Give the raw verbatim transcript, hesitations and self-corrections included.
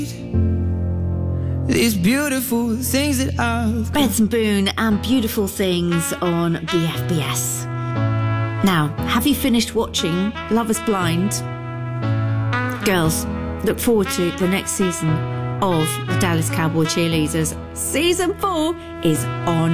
These beautiful things that I've... Benson Boone and Beautiful Things on B F B S. Now, have you finished watching Love is Blind? Girls, look forward to the next season of the Dallas Cowboy Cheerleaders. Season four is on